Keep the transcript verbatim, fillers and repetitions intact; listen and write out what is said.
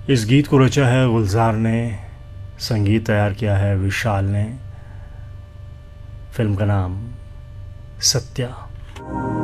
इस गीत को रचा है गुलजार ने, संगीत तैयार किया है विशाल ने। फिल्म का नाम सत्या।